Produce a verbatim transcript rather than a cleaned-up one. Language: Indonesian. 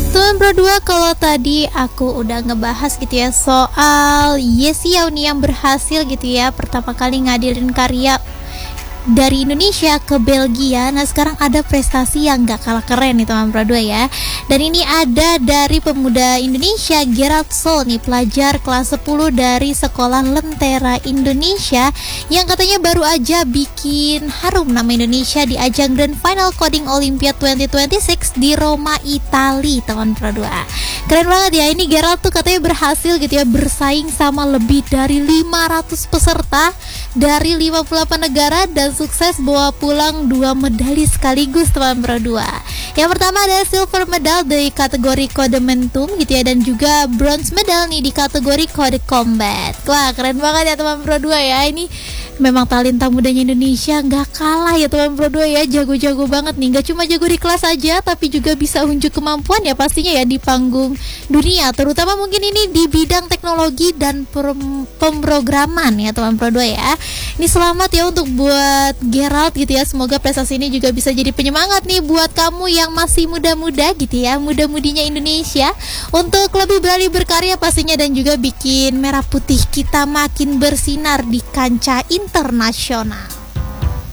Teman Pro dua, kalau tadi aku udah ngebahas gitu ya soal Yesi Yauni yang berhasil gitu ya pertama kali ngadirin karya dari Indonesia ke Belgia. Nah sekarang ada prestasi yang gak kalah keren nih teman Pro dua ya. Dan ini ada dari pemuda Indonesia Gerald Sol nih, pelajar kelas sepuluh dari Sekolah Lentera Indonesia, yang katanya baru aja bikin harum nama Indonesia di ajang Grand Final Coding Olympiad dua ribu dua puluh enam di Roma, Itali teman Pro dua. Keren banget ya, ini Gerald tuh katanya berhasil gitu ya bersaing sama lebih dari lima ratus peserta dari lima puluh delapan negara dan sukses bawa pulang dua medali sekaligus teman Pro dua. Yang pertama ada silver medal di kategori kode mentum gitu ya, dan juga bronze medal nih di kategori kode combat. Wah keren banget ya teman Pro dua ya. Ini memang talenta mudanya Indonesia nggak kalah ya teman Pro dua ya, jago-jago banget nih. Nggak cuma jago di kelas aja, tapi juga bisa unjuk kemampuan ya pastinya ya di panggung dunia, terutama mungkin ini di bidang teknologi dan pemrograman ya teman Pro dua ya. Ini selamat ya untuk buat Gerald gitu ya. Semoga prestasi ini juga bisa jadi penyemangat nih buat kamu yang masih muda-muda gitu ya, muda-mudinya Indonesia, untuk lebih berani berkarya pastinya, dan juga bikin merah putih kita makin bersinar di kancah internasional.